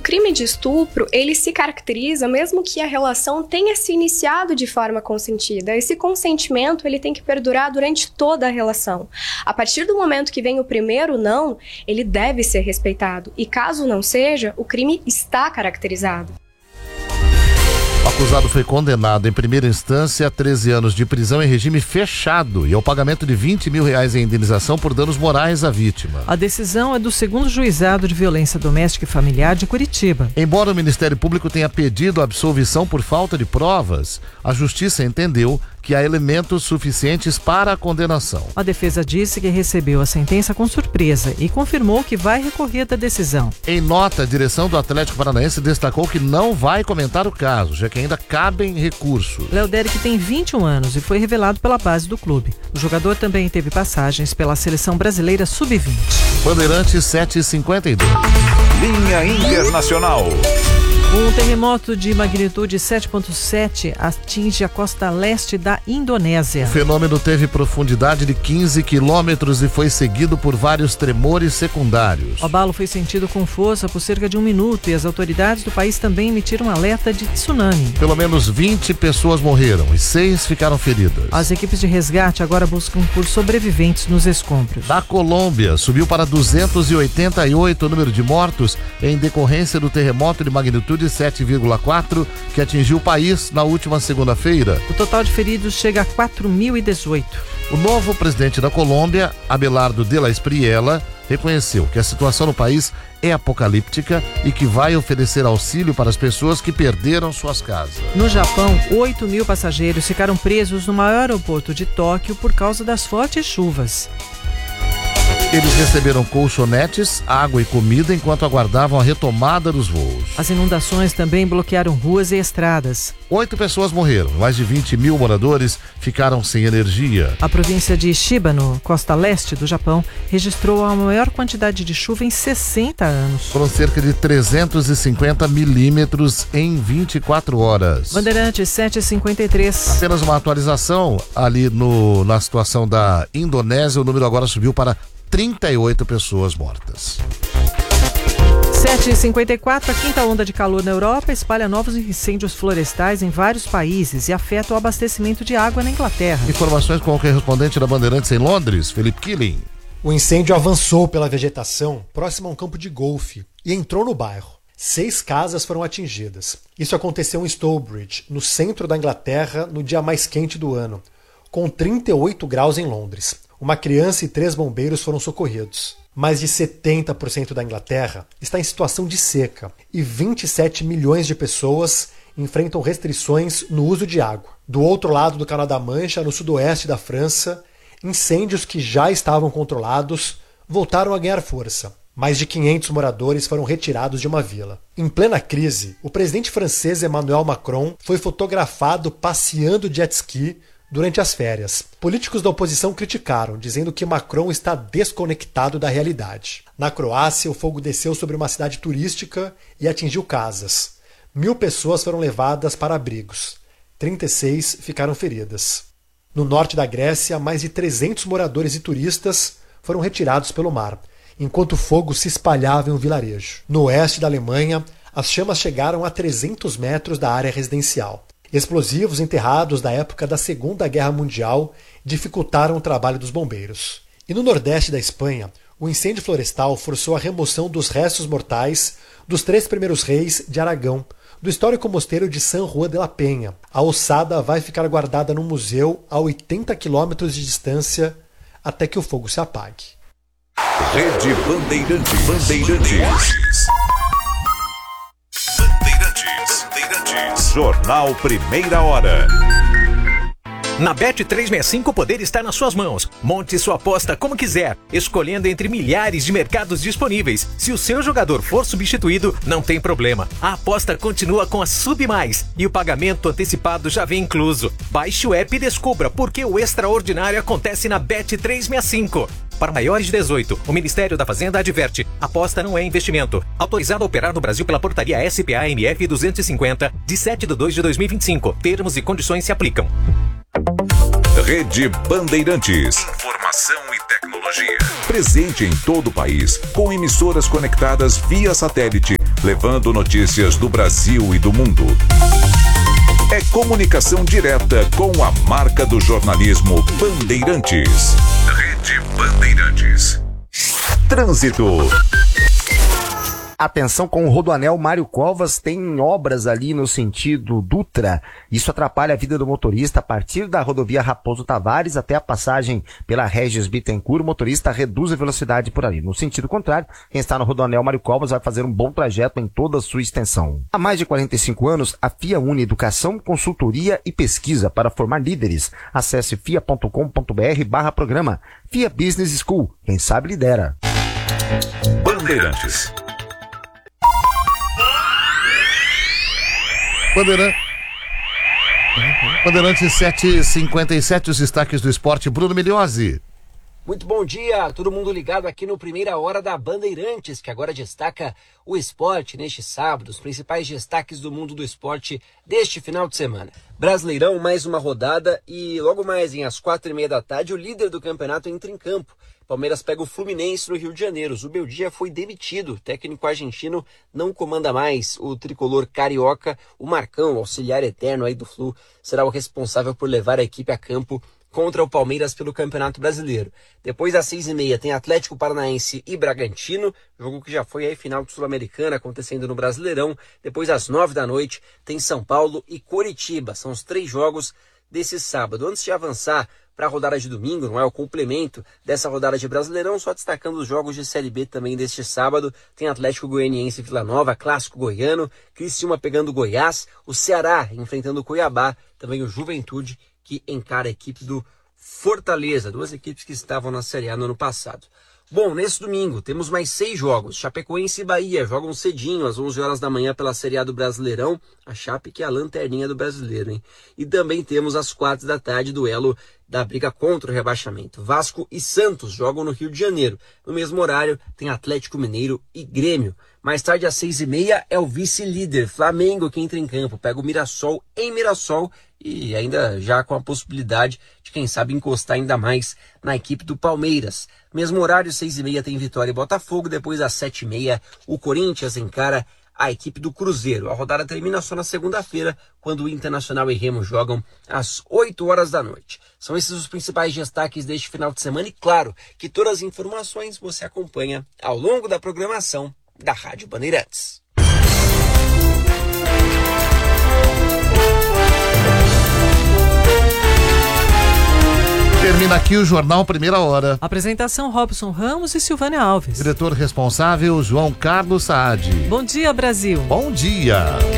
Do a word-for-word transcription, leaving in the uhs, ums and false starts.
crime de estupro, ele se caracteriza mesmo que a relação tenha se iniciado de forma consentida. Esse consentimento, ele tem que perdurar durante toda a relação. A partir do momento que vem o primeiro não, ele deve ser respeitado. E caso não seja, o crime está caracterizado. O acusado foi condenado em primeira instância a treze anos de prisão em regime fechado e ao pagamento de vinte mil reais em indenização por danos morais à vítima. A decisão é do segundo Juizado de Violência Doméstica e Familiar de Curitiba. Embora o Ministério Público tenha pedido a absolvição por falta de provas, a Justiça entendeu que há elementos suficientes para a condenação. A defesa disse que recebeu a sentença com surpresa e confirmou que vai recorrer da decisão. Em nota, a direção do Atlético Paranaense destacou que não vai comentar o caso, já que ainda cabem recursos. Léo Derick tem vinte e um anos e foi revelado pela base do clube. O jogador também teve passagens pela Seleção Brasileira sub vinte. Bandeirantes sete e cinquenta e dois. Linha Internacional. Um terremoto de magnitude sete ponto sete atinge a costa leste da Indonésia. O fenômeno teve profundidade de quinze quilômetros e foi seguido por vários tremores secundários. O abalo foi sentido com força por cerca de um minuto e as autoridades do país também emitiram um alerta de tsunami. Pelo menos vinte pessoas morreram e seis ficaram feridas. As equipes de resgate agora buscam por sobreviventes nos escombros. Da Colômbia, subiu para duzentos e oitenta e oito o número de mortos em decorrência do terremoto de magnitude de sete vírgula quatro que atingiu o país na última segunda-feira. O total de feridos chega a quatro mil e dezoito. O novo presidente da Colômbia, Abelardo de la Espriella, reconheceu que a situação no país é apocalíptica e que vai oferecer auxílio para as pessoas que perderam suas casas. No Japão, oito mil passageiros ficaram presos no maior aeroporto de Tóquio por causa das fortes chuvas. Eles receberam colchonetes, água e comida enquanto aguardavam a retomada dos voos. As inundações também bloquearam ruas e estradas. Oito pessoas morreram, mais de vinte mil moradores ficaram sem energia. A província de Chiba, no costa leste do Japão, registrou a maior quantidade de chuva em sessenta anos. Foram cerca de trezentos e cinquenta milímetros em vinte e quatro horas. Bandeirantes sete e cinquenta e três. Apenas uma atualização ali no, na situação da Indonésia, o número agora subiu para trinta e oito pessoas mortas. sete e cinquenta e quatro, a quinta onda de calor na Europa espalha novos incêndios florestais em vários países e afeta o abastecimento de água na Inglaterra. Informações com o correspondente da Bandeirantes em Londres, Felipe Killing. O incêndio avançou pela vegetação próximo a um campo de golfe e entrou no bairro. Seis casas foram atingidas. Isso aconteceu em Stourbridge, no centro da Inglaterra, no dia mais quente do ano, com trinta e oito graus em Londres. Uma criança e três bombeiros foram socorridos. Mais de setenta por cento da Inglaterra está em situação de seca e vinte e sete milhões de pessoas enfrentam restrições no uso de água. Do outro lado do Canal da Mancha, no sudoeste da França, incêndios que já estavam controlados voltaram a ganhar força. Mais de quinhentos moradores foram retirados de uma vila. Em plena crise, o presidente francês Emmanuel Macron foi fotografado passeando de jet ski durante as férias. Políticos da oposição criticaram, dizendo que Macron está desconectado da realidade. Na Croácia, o fogo desceu sobre uma cidade turística e atingiu casas. Mil pessoas foram levadas para abrigos. trinta e seis ficaram feridas. No norte da Grécia, mais de trezentos moradores e turistas foram retirados pelo mar, enquanto o fogo se espalhava em um vilarejo. No oeste da Alemanha, as chamas chegaram a trezentos metros da área residencial. Explosivos enterrados da época da Segunda Guerra Mundial dificultaram o trabalho dos bombeiros. E no nordeste da Espanha, o incêndio florestal forçou a remoção dos restos mortais dos três primeiros reis de Aragão, do histórico mosteiro de San Juan de la Peña. A ossada vai ficar guardada num museu a oitenta quilômetros de distância até que o fogo se apague. Rede Bandeirantes. Bandeirantes. Jornal Primeira Hora. Na Bet trezentos e sessenta e cinco o poder está nas suas mãos. Monte sua aposta como quiser, escolhendo entre milhares de mercados disponíveis. Se o seu jogador for substituído, não tem problema. A aposta continua com a Sub Mais e o pagamento antecipado já vem incluso. Baixe o app e descubra por que o extraordinário acontece na Bet trezentos e sessenta e cinco. Para maiores de dezoito, o Ministério da Fazenda adverte: aposta não é investimento. Autorizado a operar no Brasil pela portaria S P A M F duzentos e cinquenta, de sete de dois de dois mil e vinte e cinco. Termos e condições se aplicam. Rede Bandeirantes. Informação e tecnologia. Presente em todo o país, com emissoras conectadas via satélite levando notícias do Brasil e do mundo. É comunicação direta com a marca do jornalismo Bandeirantes. Rede Bandeirantes. Trânsito. Atenção com o Rodoanel Mário Covas, tem obras ali no sentido Dutra. Isso atrapalha a vida do motorista a partir da rodovia Raposo Tavares até a passagem pela Regis Bittencourt. O motorista reduz a velocidade por ali. No sentido contrário, quem está no Rodoanel Mário Covas vai fazer um bom trajeto em toda a sua extensão. Há mais de quarenta e cinco anos, a F I A une educação, consultoria e pesquisa para formar líderes. Acesse fia ponto com ponto br barra programa. F I A Business School. Quem sabe lidera. Bandeirantes. Bandeirante. Bandeirantes sete e cinquenta e sete, os destaques do esporte. Bruno Migliozzi. Muito bom dia, todo mundo ligado aqui no Primeira Hora da Bandeirantes, que agora destaca o esporte neste sábado, os principais destaques do mundo do esporte deste final de semana. Brasileirão, mais uma rodada e logo mais em às quatro e meia da tarde o líder do campeonato entra em campo. Palmeiras pega o Fluminense no Rio de Janeiro. Zubeldia foi demitido. O técnico argentino não comanda mais. O tricolor carioca, o Marcão, auxiliar eterno aí do Flu, será o responsável por levar a equipe a campo contra o Palmeiras pelo Campeonato Brasileiro. Depois às seis e meia tem Atlético Paranaense e Bragantino, jogo que já foi aí final de Sul-Americana acontecendo no Brasileirão. Depois às nove da noite tem São Paulo e Coritiba. São os três jogos desse sábado. Antes de avançar para a rodada de domingo, não é o complemento dessa rodada de Brasileirão, só destacando os jogos de Série B também deste sábado, tem Atlético Goianiense e Vila Nova, clássico goiano, Criciúma pegando Goiás, o Ceará enfrentando o Cuiabá, também o Juventude que encara a equipe do Fortaleza, duas equipes que estavam na Série A no ano passado. Bom, nesse domingo temos mais seis jogos. Chapecoense e Bahia jogam cedinho, às onze horas da manhã pela Série A do Brasileirão. A Chape que é a lanterninha do brasileiro, hein? E também temos às quatro da tarde duelo da briga contra o rebaixamento. Vasco e Santos jogam no Rio de Janeiro. No mesmo horário tem Atlético Mineiro e Grêmio. Mais tarde às seis e meia é o vice-líder Flamengo que entra em campo. Pega o Mirassol em Mirassol e ainda já com a possibilidade de quem sabe encostar ainda mais na equipe do Palmeiras. Mesmo horário, seis e meia tem Vitória e Botafogo. Depois às sete e meia o Corinthians encara a equipe do Cruzeiro. A rodada termina só na segunda-feira, quando o Internacional e Remo jogam às oito horas da noite. São esses os principais destaques deste final de semana e claro que todas as informações você acompanha ao longo da programação da Rádio Bandeirantes. Termina aqui o Jornal Primeira Hora. Apresentação Robson Ramos e Silvânia Alves. Diretor responsável João Carlos Saad. Bom dia, Brasil. Bom dia.